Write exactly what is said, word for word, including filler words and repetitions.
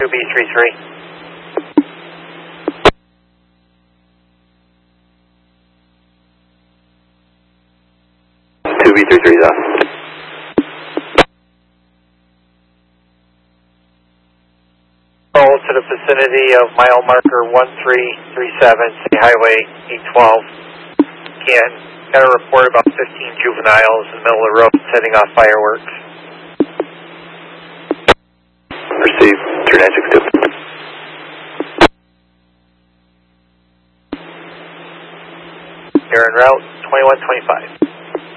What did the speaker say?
two B three three. two B three three is off. Roll to the vicinity of mile marker one three three seven, City Highway eight twelve. Can got a report about fifteen juveniles in the middle of the road setting off fireworks. Receive, turn engine two. You're en route twenty-one twenty-five.